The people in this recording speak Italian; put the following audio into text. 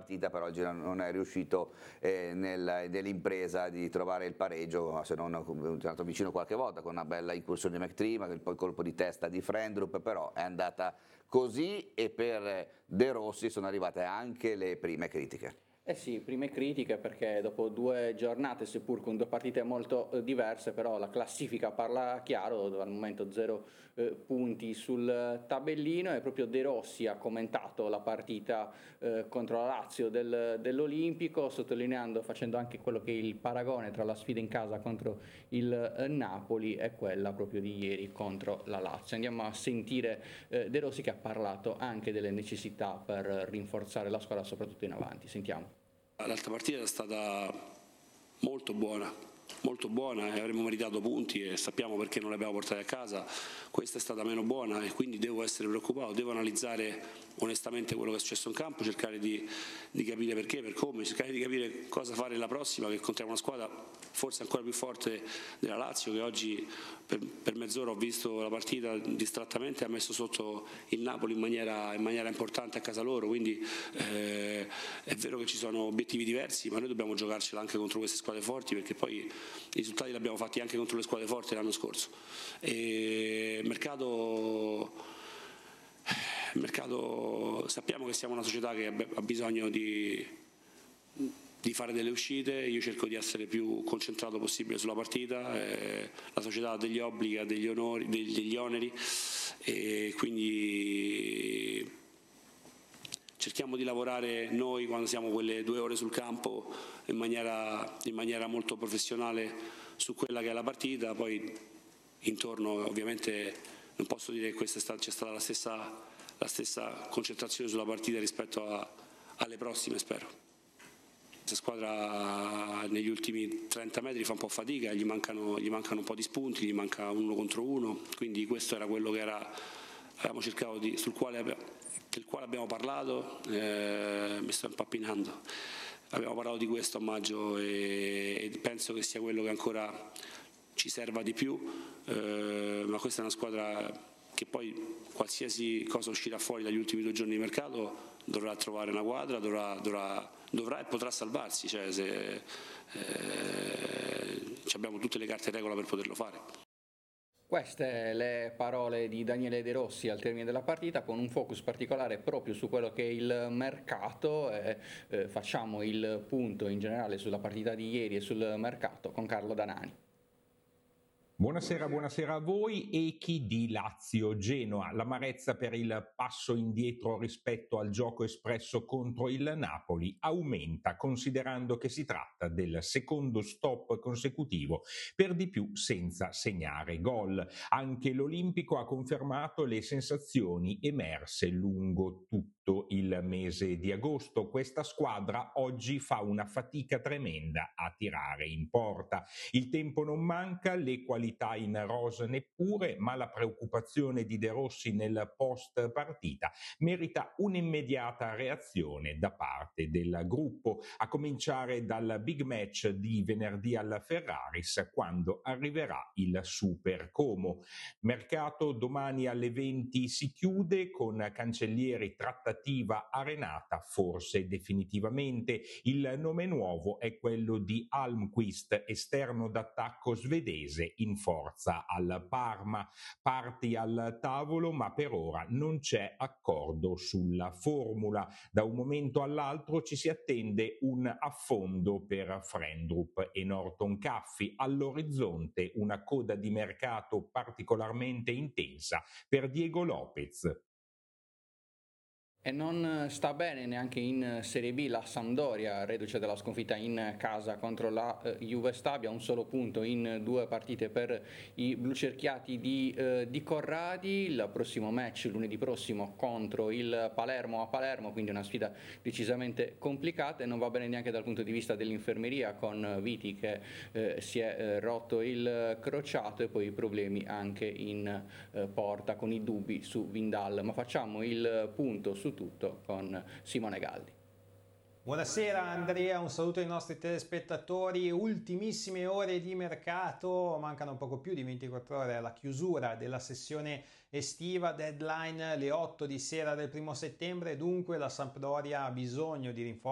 partita, però il Genoa non è riuscito nell'impresa di trovare il pareggio, se non è andato vicino qualche volta con una bella incursione di McTream, poi il colpo di testa di Frendrup, però è andata così, e per De Rossi sono arrivate anche le prime critiche. Eh sì, prime critiche perché dopo 2 giornate, seppur con 2 partite molto diverse, però la classifica parla chiaro, dove al momento 0 punti sul tabellino, e proprio De Rossi ha commentato la partita contro la Lazio dell'Olimpico, sottolineando, facendo anche quello che è il paragone tra la sfida in casa contro il Napoli e quella proprio di ieri contro la Lazio. Andiamo a sentire De Rossi, che ha parlato anche delle necessità per rinforzare la squadra, soprattutto in avanti. Sentiamo. L'altra partita è stata molto buona e avremmo meritato punti e sappiamo perché non li abbiamo portati a casa. Questa è stata meno buona e quindi devo essere preoccupato, devo analizzare onestamente quello che è successo in campo, cercare di capire perché, per come, cercare di capire cosa fare la prossima, che incontriamo una squadra forse ancora più forte della Lazio, che oggi per mezz'ora ho visto la partita distrattamente e ha messo sotto il Napoli in maniera importante a casa loro, quindi è vero che ci sono obiettivi diversi, ma noi dobbiamo giocarcela anche contro queste squadre forti, perché poi i risultati li abbiamo fatti anche contro le squadre forti l'anno scorso. E il mercato, sappiamo che siamo una società che ha bisogno di fare delle uscite, io cerco di essere più concentrato possibile sulla partita, la società ha degli obblighi, ha degli oneri, e quindi cerchiamo di lavorare noi quando siamo quelle 2 ore sul campo in maniera molto professionale su quella che è la partita. Poi intorno ovviamente non posso dire che c'è stata la stessa concentrazione sulla partita rispetto alle prossime, spero. Questa squadra negli ultimi 30 metri fa un po' fatica, gli mancano un po' di spunti, gli manca 1 contro 1, quindi questo era quello che avevamo cercato del quale abbiamo parlato. Mi sto impappinando. Abbiamo parlato di questo a maggio e penso che sia quello che ancora ci serva di più, ma questa è una squadra che poi qualsiasi cosa uscirà fuori dagli ultimi 2 giorni di mercato dovrà trovare una quadra, dovrà e potrà salvarsi, cioè abbiamo tutte le carte in regola per poterlo fare. Queste le parole di Daniele De Rossi al termine della partita, con un focus particolare proprio su quello che è il mercato. Facciamo il punto in generale sulla partita di ieri e sul mercato con Carlo Danani. Buonasera a voi. Echi di Lazio-Genoa, l'amarezza per il passo indietro rispetto al gioco espresso contro il Napoli aumenta, considerando che si tratta del secondo stop consecutivo, per di più senza segnare gol. Anche l'Olimpico ha confermato le sensazioni emerse lungo tutto il mese di agosto. Questa squadra oggi fa una fatica tremenda a tirare in porta. Il tempo non manca, le qualità in rosa neppure, ma la preoccupazione di De Rossi nel post partita merita un'immediata reazione da parte del gruppo, a cominciare dal big match di venerdì al Ferraris, quando arriverà il Super Como. Mercato domani alle 20 si chiude, con Cancellieri trattativa arenata forse definitivamente. Il nome nuovo è quello di Almqvist, esterno d'attacco svedese in forza al Parma. Parti al tavolo, ma per ora non c'è accordo sulla formula. Da un momento all'altro ci si attende un affondo per Frendrup e Norton Caffey. All'orizzonte una coda di mercato particolarmente intensa per Diego Lopez. E non sta bene neanche in Serie B la Sampdoria, reduce dalla sconfitta in casa contro la Juve Stabia, un solo punto in 2 partite per i blucerchiati di Corradi. Il prossimo match lunedì prossimo contro il Palermo a Palermo, quindi una sfida decisamente complicata, e non va bene neanche dal punto di vista dell'infermeria, con Viti che si è rotto il crociato, e poi i problemi anche in porta con i dubbi su Vindal. Ma facciamo il punto su tutto con Simone Galdi. Buonasera Andrea, un saluto ai nostri telespettatori. Ultimissime ore di mercato, mancano poco più di 24 ore alla chiusura della sessione estiva, deadline le 8 di sera del 1 settembre, dunque la Sampdoria ha bisogno di rinforzi